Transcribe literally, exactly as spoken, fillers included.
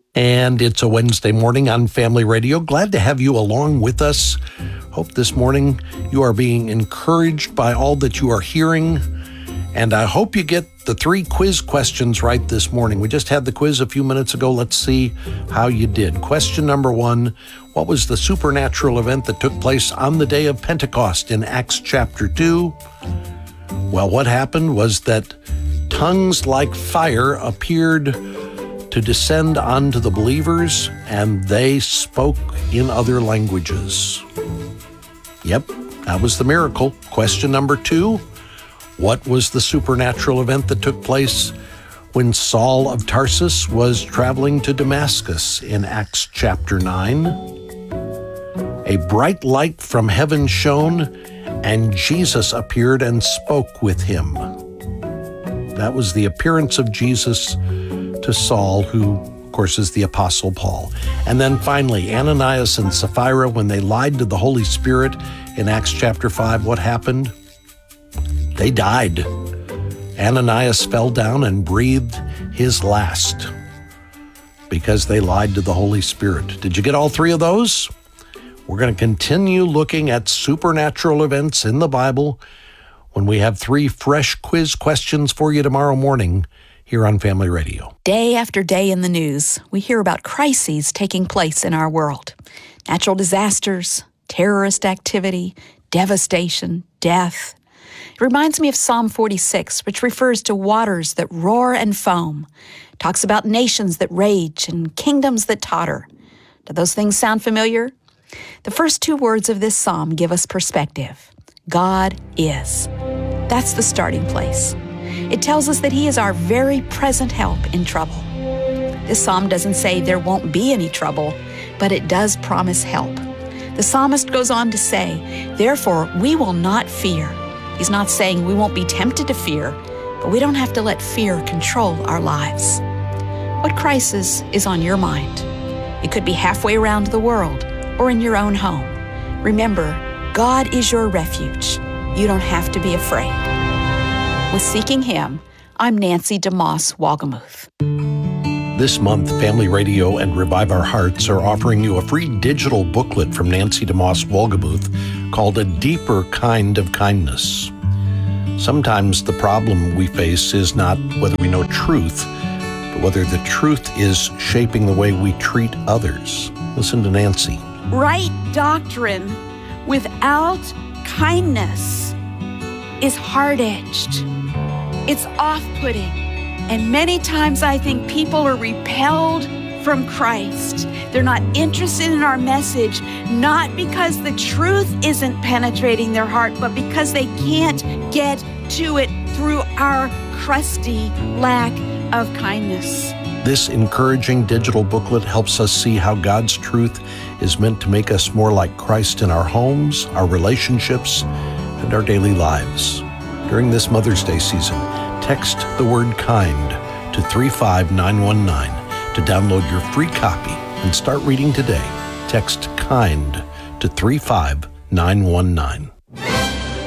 And it's a Wednesday morning on Family Radio. Glad to have you along with us. Hope this morning you are being encouraged by all that you are hearing. And I hope you get the three quiz questions right this morning. We just had the quiz a few minutes ago. Let's see how you did. Question number one, what was the supernatural event that took place on the day of Pentecost in Acts chapter two? Well, what happened was that tongues like fire appeared to descend onto the believers, and they spoke in other languages. Yep, that was the miracle. Question number two, what was the supernatural event that took place when Saul of Tarsus was traveling to Damascus in Acts chapter nine? A bright light from heaven shone, and Jesus appeared and spoke with him. That was the appearance of Jesus to Saul, who, of course, is the Apostle Paul. And then finally, Ananias and Sapphira, when they lied to the Holy Spirit in Acts chapter five, what happened? They died. Ananias fell down and breathed his last because they lied to the Holy Spirit. Did you get all three of those? We're going to continue looking at supernatural events in the Bible when we have three fresh quiz questions for you tomorrow morning here on Family Radio. Day after day in the news, we hear about crises taking place in our world. Natural disasters, terrorist activity, devastation, death. It reminds me of Psalm forty-six, which refers to waters that roar and foam. It talks about nations that rage and kingdoms that totter. Do those things sound familiar? The first two words of this psalm give us perspective. God is. That's the starting place. It tells us that He is our very present help in trouble. This psalm doesn't say there won't be any trouble, but it does promise help. The psalmist goes on to say, therefore, we will not fear. He's not saying we won't be tempted to fear, but we don't have to let fear control our lives. What crisis is on your mind? It could be halfway around the world or in your own home. Remember, God is your refuge. You don't have to be afraid. With Seeking Him, I'm Nancy DeMoss Wolgemuth. This month, Family Radio and Revive Our Hearts are offering you a free digital booklet from Nancy DeMoss Wolgemuth called A Deeper Kind of Kindness. Sometimes the problem we face is not whether we know truth, but whether the truth is shaping the way we treat others. Listen to Nancy. Right doctrine without kindness is hard-edged. It's off-putting. And many times I think people are repelled from Christ. They're not interested in our message, not because the truth isn't penetrating their heart, but because they can't get to it through our crusty lack of kindness. This encouraging digital booklet helps us see how God's truth is meant to make us more like Christ in our homes, our relationships, and our daily lives. During this Mother's Day season, text the word KIND to three five nine one nine to download your free copy and start reading today. Text KIND to three five nine one nine.